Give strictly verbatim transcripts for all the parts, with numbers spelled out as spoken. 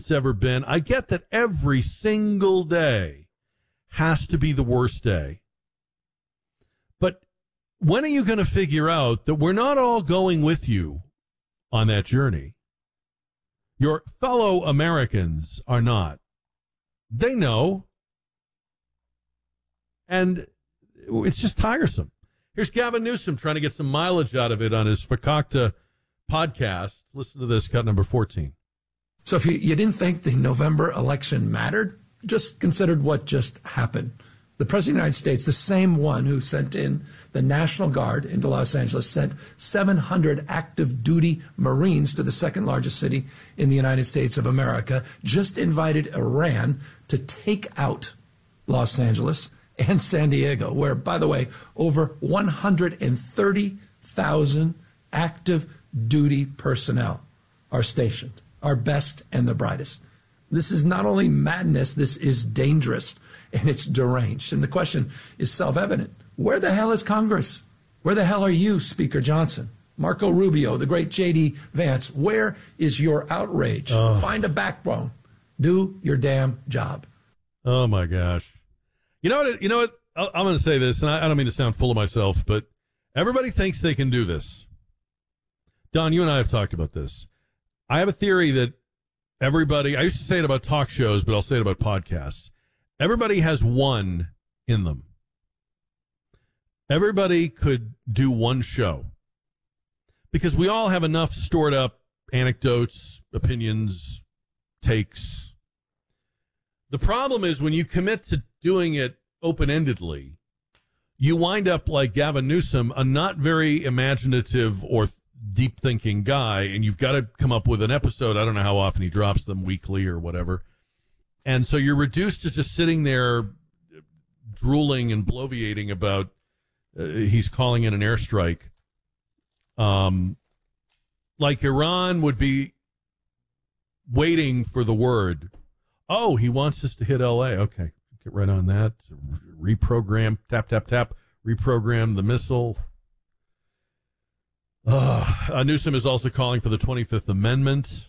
it's ever been. I get that every single day has to be the worst day. But when are you going to figure out that we're not all going with you on that journey? Your fellow Americans are not. They know. And it's just tiresome. Here's Gavin Newsom trying to get some mileage out of it on his Fakakta podcast. Listen to this, cut number fourteen. So if you, you didn't think the November election mattered, just considered what just happened. The President of the United States, the same one who sent in the National Guard into Los Angeles, sent seven hundred active duty Marines to the second largest city in the United States of America, just invited Iran to take out Los Angeles and San Diego, where, by the way, over one hundred thirty thousand active duty personnel are stationed, our best and the brightest. This is not only madness, this is dangerous, and it's deranged. And the question is self-evident. Where the hell is Congress? Where the hell are you, Speaker Johnson? Marco Rubio, the great J D Vance, where is your outrage? Oh. Find a backbone. Do your damn job. Oh, my gosh. You know what? You know what? I'm going to say this, and I don't mean to sound full of myself, but everybody thinks they can do this. Don, you and I have talked about this. I have a theory that everybody, I used to say it about talk shows, but I'll say it about podcasts. Everybody has one in them. Everybody could do one show. Because we all have enough stored up anecdotes, opinions, takes. The problem is when you commit to doing it open-endedly, you wind up like Gavin Newsom, a not very imaginative or deep-thinking guy, and you've got to come up with an episode. I don't know how often he drops them, weekly or whatever. And so you're reduced to just sitting there drooling and bloviating about uh, he's calling in an airstrike. Um, like Iran would be waiting for the word. Oh, he wants us to hit L A. Okay, get right on that. Reprogram, tap, tap, tap, reprogram the missile. Uh, uh, Newsom is also calling for the twenty-fifth Amendment.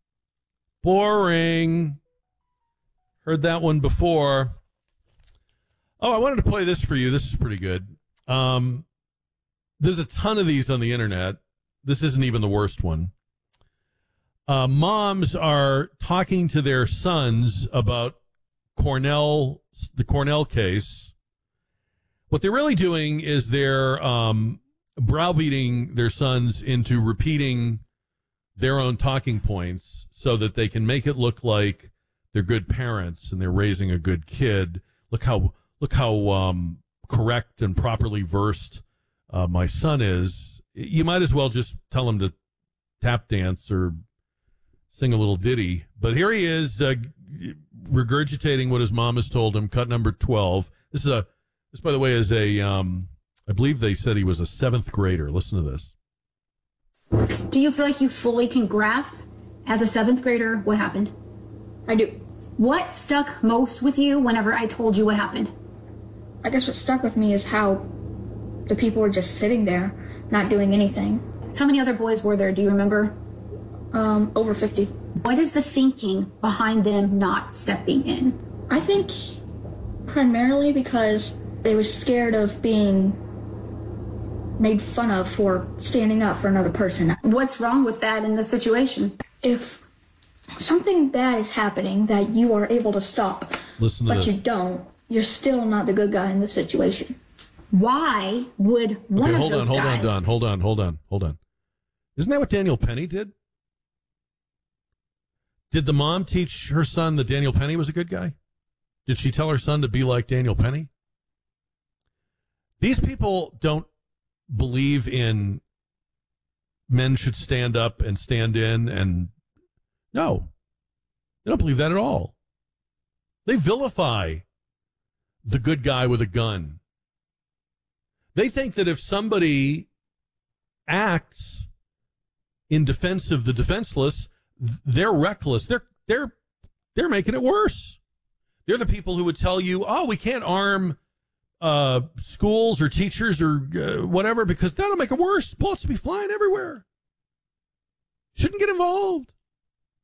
Boring. Heard that one before. Oh, I wanted to play this for you. This is pretty good. Um, there's a ton of these on the internet. This isn't even the worst one. Uh, moms are talking to their sons about Cornell, the Cornell case. What they're really doing is they're um, browbeating their sons into repeating their own talking points so that they can make it look like they're good parents and they're raising a good kid. Look how look how um, correct and properly versed uh, my son is. You might as well just tell him to tap dance or sing a little ditty. But here he is uh, regurgitating what his mom has told him. Cut number twelve. This is a this, by the way, is a um, I believe they said he was a seventh grader. Listen to this. Do you feel like you fully can grasp as a seventh grader what happened? I do. What stuck most with you whenever I told you what happened? I guess what stuck with me is how the people were just sitting there, not doing anything. How many other boys were there? Do you remember? Um, over fifty. What is the thinking behind them not stepping in? I think primarily because they were scared of being made fun of for standing up for another person. What's wrong with that in the situation? If something bad is happening that you are able to stop, Listen to but this. you don't, you're still not the good guy in the situation. Why would one okay, of hold those on, hold guys... on, Don. Hold on, hold on, hold on. Isn't that what Daniel Penny did? Did the mom teach her son that Daniel Penny was a good guy? Did she tell her son to be like Daniel Penny? These people don't believe in men should stand up and stand in, and no, they don't believe that at all. They vilify the good guy with a gun. They think that if somebody acts in defense of the defenseless, they're reckless. They're they're they're making it worse. They're the people who would tell you, "Oh, we can't arm uh, schools or teachers or uh, whatever because that'll make it worse. Bullets will be flying everywhere. Shouldn't get involved."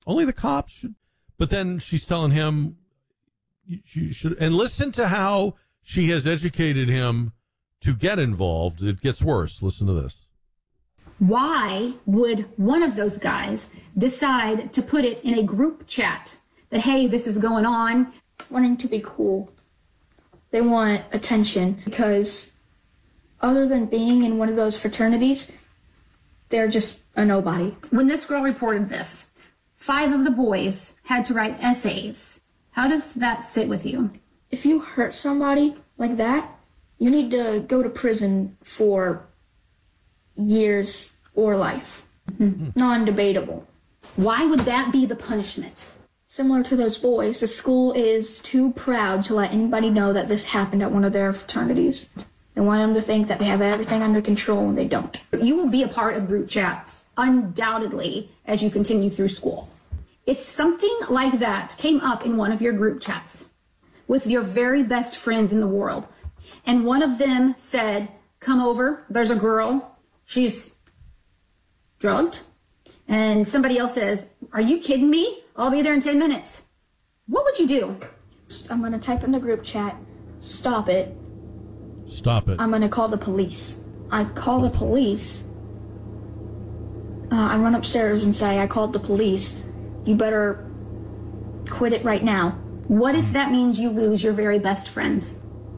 Only the cops should. But then she's telling him, you should, and listen to how she has educated him to get involved. It gets worse. Listen to this. Why would one of those guys decide to put it in a group chat that, hey, this is going on? Wanting to be cool. They want attention because other than being in one of those fraternities, they're just a nobody. When this girl reported this, five of the boys had to write essays. How does that sit with you? If you hurt somebody like that, you need to go to prison for years or life. Mm-hmm. Non-debatable. Why would that be the punishment? Similar to those boys, the school is too proud to let anybody know that this happened at one of their fraternities. They want them to think that they have everything under control when they don't. You will be a part of group chats, undoubtedly, as you continue through school. If something like that came up in one of your group chats with your very best friends in the world, and one of them said, come over, there's a girl, she's drugged, and somebody else says, are you kidding me? I'll be there in ten minutes. What would you do? I'm going to type in the group chat, stop it. Stop it. I'm going to call the police. I call the police. Uh, I run upstairs and say, I called the police. You better quit it right now. What if that means you lose your very best friends?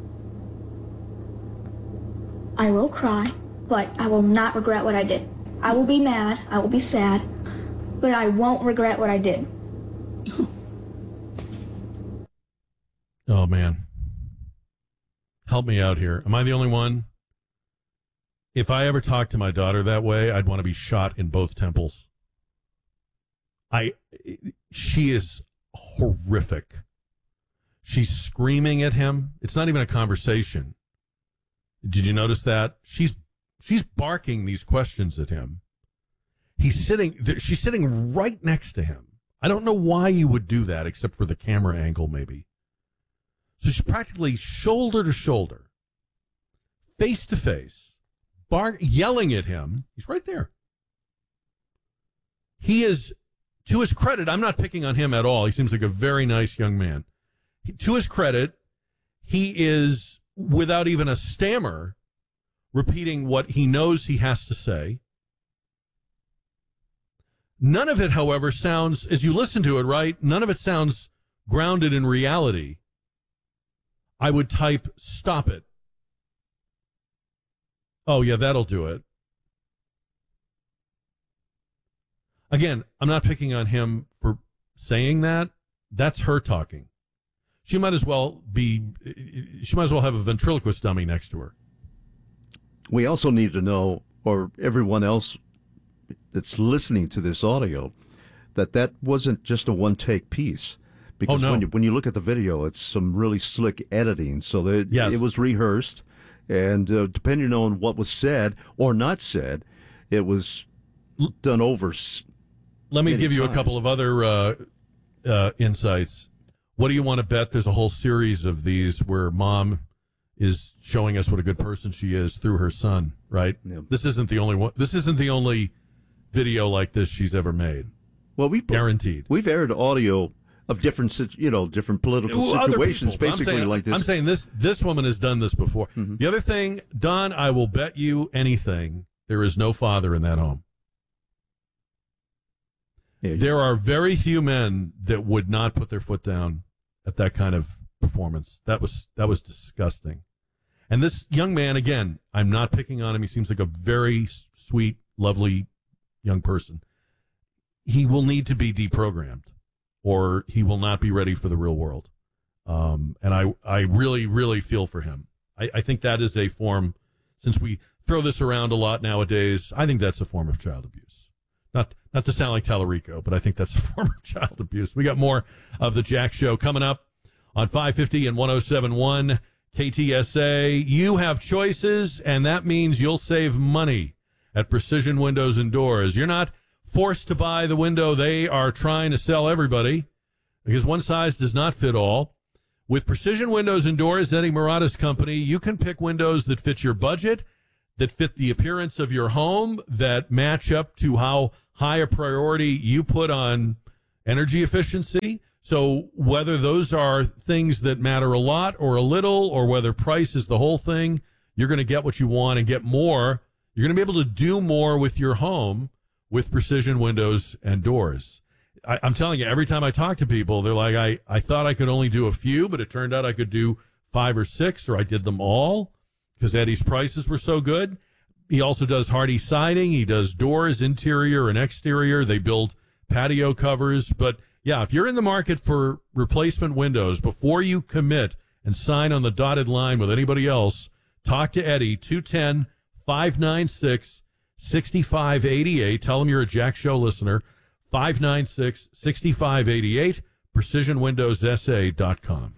I will cry, but I will not regret what I did. I will be mad, I will be sad, but I won't regret what I did. Oh, man. Help me out here. Am I the only one? If I ever talk to my daughter that way, I'd want to be shot in both temples. I, she is horrific. She's screaming at him. It's not even a conversation. Did you notice that? She's, she's barking these questions at him. He's sitting, she's sitting right next to him. I don't know why you would do that except for the camera angle, maybe. So she's practically shoulder to shoulder, face to face, bar- yelling at him. He's right there. He is, to his credit, I'm not picking on him at all. He seems like a very nice young man. He, to his credit, he is, without even a stammer, repeating what he knows he has to say. None of it, however, sounds, as you listen to it, right, none of it sounds grounded in reality. I would type, stop it. Oh, yeah, that'll do it. Again, I'm not picking on him for saying that. That's her talking. She might as well be, she might as well have a ventriloquist dummy next to her. We also need to know, or everyone else that's listening to this audio, that that wasn't just a one-take piece. Because oh, no. when, you, when you look at the video, it's some really slick editing. So that yes. it was rehearsed, and uh, depending on what was said or not said, it was done over. Let me give you times. a couple of other uh, uh, insights. What do you want to bet? There's a whole series of these where mom is showing us what a good person she is through her son, right? Yeah. This isn't the only one. This isn't the only video like this she's ever made. Well, we guaranteed. We've aired audio of different, you know, different political well, situations, people, basically saying, like this. I'm saying this this woman has done this before. Mm-hmm. The other thing, Don, I will bet you anything, there is no father in that home. Yeah, there are very few men that would not put their foot down at that kind of performance. That was that was disgusting. And this young man, again, I'm not picking on him. He seems like a very sweet, lovely young person. He will need to be deprogrammed, or he will not be ready for the real world. Um, and I, I really, really feel for him. I, I think that is a form, since we throw this around a lot nowadays, I think that's a form of child abuse. Not not to sound like Tallarico, but I think that's a form of child abuse. We got more of the Jack Show coming up on five fifty and one oh seven point one K T S A. You have choices, and that means you'll save money at Precision Windows and Doors. You're not forced to buy the window they are trying to sell everybody, because one size does not fit all. With Precision Windows and Doors, Eddie Murata's company, you can pick windows that fit your budget, that fit the appearance of your home, that match up to how high a priority you put on energy efficiency. So whether those are things that matter a lot or a little, or whether price is the whole thing, you're going to get what you want and get more. You're going to be able to do more with your home with Precision Windows and Doors. I, I'm telling you, every time I talk to people, they're like, I, I thought I could only do a few, but it turned out I could do five or six, or I did them all because Eddie's prices were so good. He also does hardy siding. He does doors, interior and exterior. They build patio covers. But, yeah, if you're in the market for replacement windows, before you commit and sign on the dotted line with anybody else, talk to Eddie, two one zero, five nine six, six five eight eight. Tell him you're a Jack Show listener. five nine six, six five eight eight, precision windows s a dot com.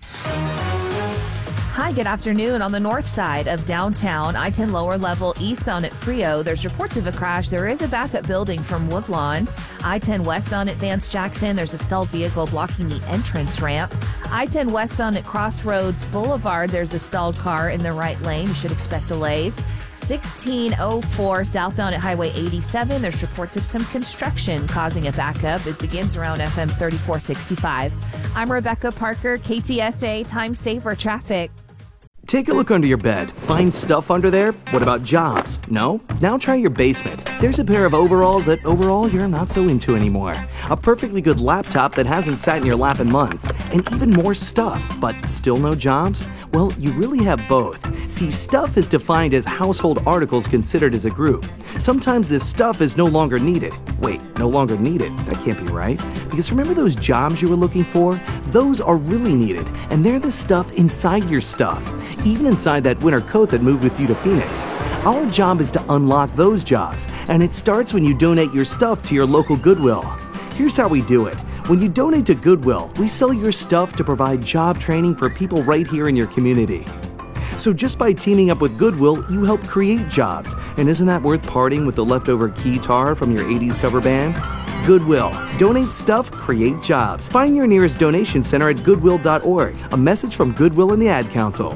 Hi, good afternoon. On the north side of downtown, I ten lower level eastbound at Frio, there's reports of a crash. There is a backup building from Woodlawn. I ten westbound at Vance Jackson, there's a stalled vehicle blocking the entrance ramp. I ten westbound at Crossroads Boulevard, there's a stalled car in the right lane. You should expect delays. sixteen oh four southbound at Highway eighty-seven, there's reports of some construction causing a backup. It begins around F M thirty-four sixty-five. I'm Rebecca Parker, K T S A Time Saver Traffic. Take a look under your bed. Find stuff under there? What about jobs? No? Now try your basement. There's a pair of overalls that overall you're not so into anymore. A perfectly good laptop that hasn't sat in your lap in months. And even more stuff, but still no jobs? Well, you really have both. See, stuff is defined as household articles considered as a group. Sometimes this stuff is no longer needed. Wait, no longer needed? That can't be right. Because remember those jobs you were looking for? Those are really needed, and they're the stuff inside your stuff. Even inside that winter coat that moved with you to Phoenix. Our job is to unlock those jobs, and it starts when you donate your stuff to your local Goodwill. Here's how we do it. When you donate to Goodwill, we sell your stuff to provide job training for people right here in your community. So just by teaming up with Goodwill, you help create jobs. And isn't that worth parting with the leftover guitar from your eighties cover band? Goodwill. Donate stuff, create jobs. Find your nearest donation center at goodwill dot org. A message from Goodwill and the Ad Council.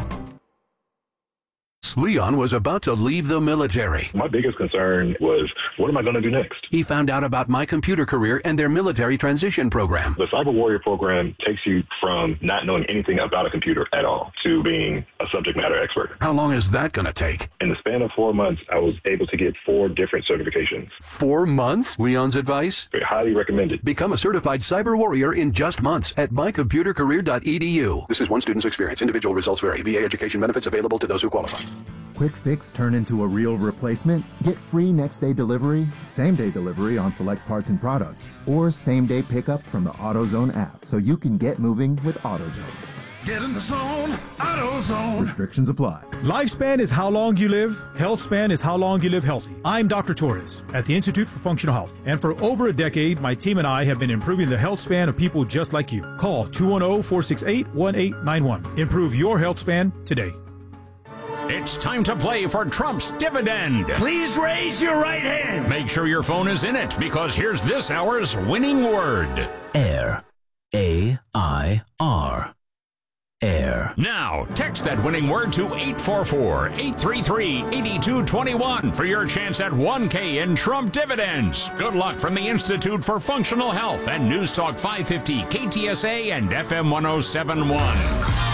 Leon was about to leave the military. My biggest concern was, what am I going to do next? He found out about My Computer Career and their military transition program. The Cyber Warrior program takes you from not knowing anything about a computer at all to being a subject matter expert. How long is that going to take? In the span of four months, I was able to get four different certifications. Four months? Leon's advice? Very highly recommended. Become a certified cyber warrior in just months at my computer career dot e d u. This is one student's experience. Individual results vary. V A education benefits available to those who qualify. Quick fix turn into a real replacement? Get free next day delivery, same day delivery on select parts and products, or same day pickup from the AutoZone app so you can get moving with AutoZone. Get in the zone, AutoZone. Restrictions apply. Lifespan is how long you live. Health span is how long you live healthy. I'm Doctor Torres at the Institute for Functional Health. And for over a decade, my team and I have been improving the health span of people just like you. Call two one zero, four six eight, one eight nine one. Improve your health span today. It's time to play for Trump's dividend. Please raise your right hand. Make sure your phone is in it, because here's this hour's winning word. Air. A I R. Air. Now, text that winning word to eight four four, eight three three, eight two two one for your chance at one K in Trump dividends. Good luck from the Institute for Functional Health and News Talk five fifty, K T S A and F M one oh seven point one.